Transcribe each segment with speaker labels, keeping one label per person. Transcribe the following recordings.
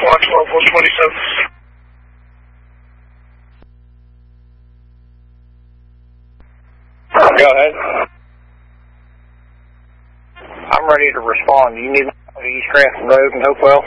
Speaker 1: Watch 127.
Speaker 2: Go ahead. I'm ready to respond. You need to East Grafton Road in Hopewell?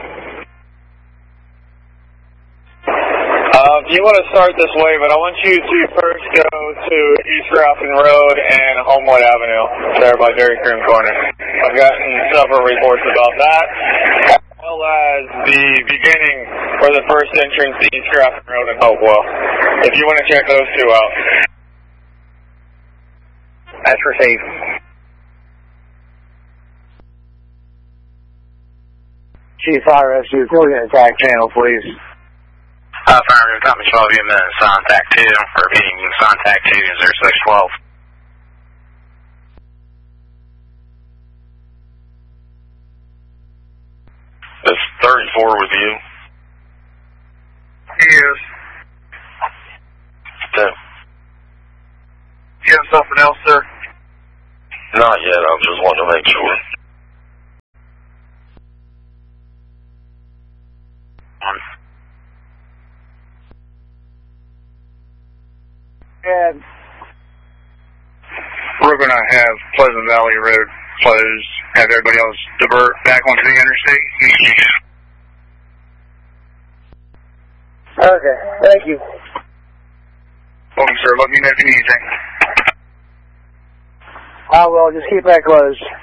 Speaker 2: You want to start this way, but I want you to first go to East Grafton Road and Homewood Avenue, there by Dairy Cream Corner. I've gotten several reports about that, as well as the beginning or the first entrance to East Grafton Road in Hopewell. If you want to check those two out. That's received. Chief Fire Rescue, coordinate attack channel, please.
Speaker 3: Fire Company 12, you in contact 2, repeating contact 2, 0612.
Speaker 4: Is 34 with you?
Speaker 1: He is.
Speaker 4: Okay.
Speaker 1: You have something else, sir?
Speaker 4: Not yet, I was just wanting to make sure.
Speaker 2: And
Speaker 1: We're going to have Pleasant Valley Road closed, have everybody else divert back onto the interstate.
Speaker 2: okay, thank you.
Speaker 1: Welcome, sir. Let me know if you need anything.
Speaker 2: I will. Just keep that closed.